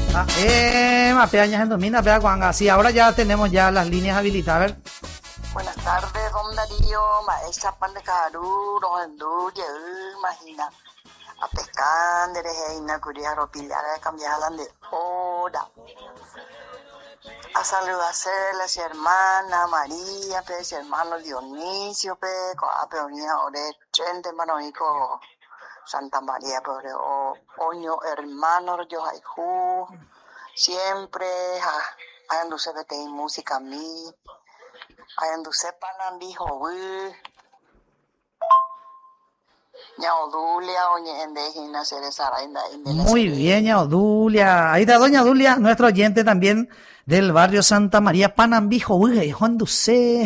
Mapeañas en domina, pea cuanga. Sí, ahora ya tenemos ya las líneas habilitadas. A ver. Buenas tardes, don Darío. Maestra pan de caruro, enduye, imagina. A pescar, de reina, curia, ropillar, cambiar de hora. A saludarse las hermanas María, pues hermano Dionisio, pues coape unía ore chente manoico Santa María, pues oño hermano yo haiku siempre hayan dulce vete música a mí, hayan dulce panambi joven. Muy bien, ña Odulia. Ahí está doña Odulia, nuestro oyente también del barrio Santa María, Panambijo, Juan Duce,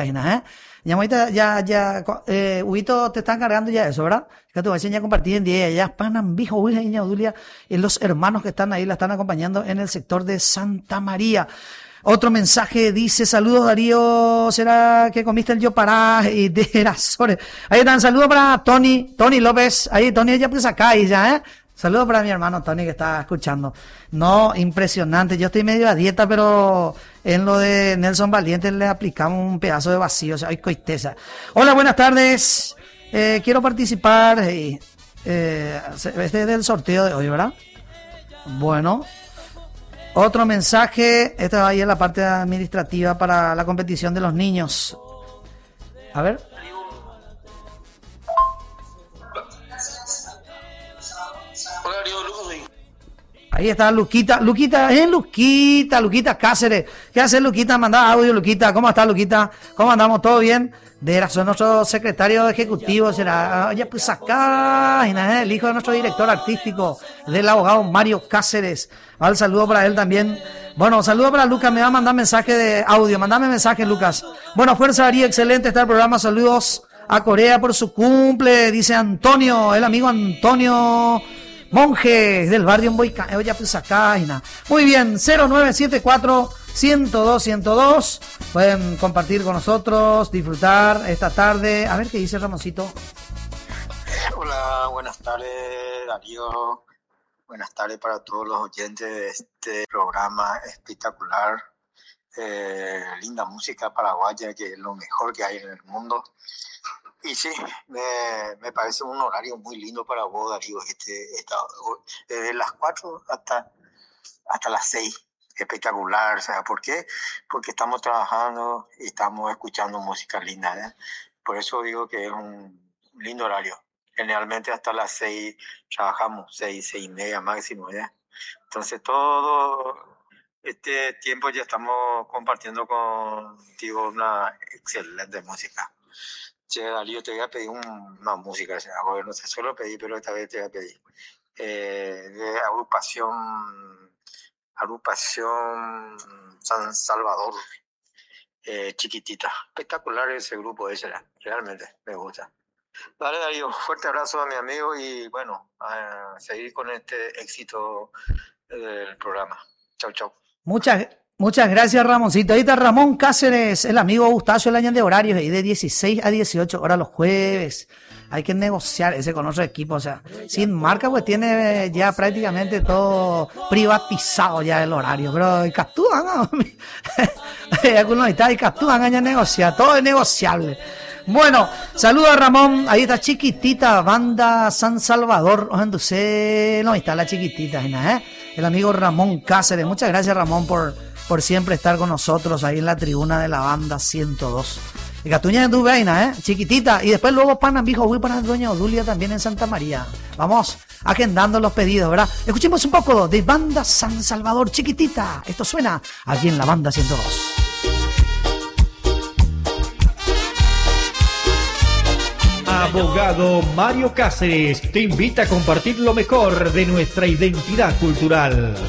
Huito, te están cargando ya eso, ¿verdad? Que te voy a enseñar a compartir en día ya, Panambijo, ña Odulia, y los hermanos que están ahí la están acompañando en el sector de Santa María. Otro mensaje dice, saludos Darío, ¿será que comiste el yopará y de Erasores? Ahí están, saludos para Tony López, ahí Tony ya pues acá y ya, saludos para mi hermano Tony que está escuchando. No, impresionante, yo estoy medio a dieta, pero en lo de Nelson Valiente le aplicamos un pedazo de vacío, o sea, hay coiteza. Hola, buenas tardes, quiero participar, este es del sorteo de hoy, ¿verdad? Bueno. Otro mensaje, esta va ahí en la parte administrativa para la competición de los niños. A ver. Ahí está Luquita Cáceres. ¿Qué hace Luquita? Manda audio, Luquita. ¿Cómo está, Luquita? ¿Cómo andamos? ¿Todo bien? De razón, nuestro secretario ejecutivo será ya pues acá, el hijo de nuestro director artístico, del abogado Mario Cáceres. Al saludo para él también. Bueno, saludo para Lucas, me va a mandar mensaje de audio. Mandame mensaje, Lucas. Bueno, fuerza Darío, excelente está el programa. Saludos a Corea por su cumple, dice Antonio, el amigo Antonio Monje del barrio Boica, ya pues acá. Muy bien, 0974 102. Pueden compartir con nosotros, disfrutar esta tarde. A ver qué dice Ramoncito. Hola, buenas tardes, Darío. Buenas tardes para todos los oyentes de este programa espectacular. Linda música paraguaya, que es lo mejor que hay en el mundo. Y sí, me parece un horario muy lindo para vos, Darío. Desde las 4 hasta las 6. Espectacular, ¿sabes por qué? Porque estamos trabajando y estamos escuchando música linda, Por eso digo que es un lindo horario. Generalmente hasta las 6 trabajamos, 6:30 máximo, Entonces todo este tiempo ya estamos compartiendo contigo una excelente música. Che, Darío, te voy a pedir una música, no sé, solo pedí, pero esta vez te voy a pedir. De agrupación San Salvador, chiquitita. Espectacular ese grupo ese, realmente me gusta. Dale, Darío, fuerte abrazo a mi amigo y bueno, a seguir con este éxito del programa. Chau. Muchas gracias, Ramoncito. Ahí está Ramón Cáceres, el amigo Gustacio Lañan de horarios, ahí de 16 a 18 horas los jueves. Hay que negociar ese con otro equipo, o sea, sin marca pues tiene ya prácticamente todo privatizado ya el horario, pero el Castúan, ¿no? Algunos está y Castúan ya negocia, todo es negociable. Bueno, saludos a Ramón, ahí está chiquitita, banda San Salvador, no, ahí está la chiquitita, el amigo Ramón Cáceres. Muchas gracias, Ramón, por siempre estar con nosotros ahí en la tribuna de la banda 102. Y Catuña de Duveina, chiquitita. Y después luego Panambijo, voy para doña Odulia también en Santa María. Vamos agendando los pedidos, ¿verdad? Escuchemos un poco de banda San Salvador, chiquitita. Esto suena aquí en la banda 102. Abogado Mario Cáceres te invita a compartir lo mejor de nuestra identidad cultural.